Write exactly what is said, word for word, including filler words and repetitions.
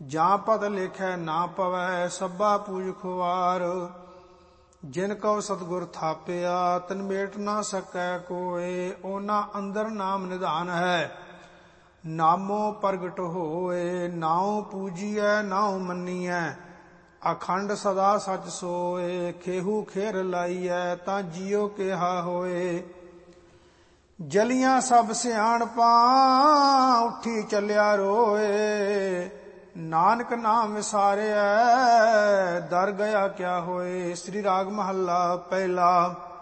ਜਾਂ ਪਦ ਲਿਖੈ ਨਾ ਪਵੈ ਸਭਾ ਪੂਜ ਖੁਆਰ। ਜਿਨ ਕਉ ਸਤਿਗੁਰ ਥਾਪਿਆ ਤਨ ਮੇਟ ਨਾ ਸਕੈ ਕੋਇ। ਉਹਨਾਂ ਅੰਦਰ ਨਾਮ ਨਿਧਾਨ ਹੈ ਨਾਮੋ ਪ੍ਰਗਟ ਹੋਏ। ਨਾਉ ਪੂਜੀਐ ਨਾਉ ਮੰਨੀਐ ਅਖੰਡ ਸਦਾ ਸਚ ਸੋਏ। ਖੇਹੂ ਖੇਰ ਲਾਈਐ ਤਾਂ ਜਿਉ ਕਿਹਾ ਹੋਏ। ਜਲੀਆਂ ਸਭ ਸਿਆਣਪਾਂ ਉੱਠੀ ਚੱਲਿਆ ਰੋਏ। ਨਾਨਕ ਨਾਮ ਵਿਸਾਰਿਐ ਦਰ ਗਿਆ ਕਿਆ ਹੋਏ। ਸ੍ਰੀ ਰਾਗ ਮਹੱਲਾ ਪਹਿਲਾ।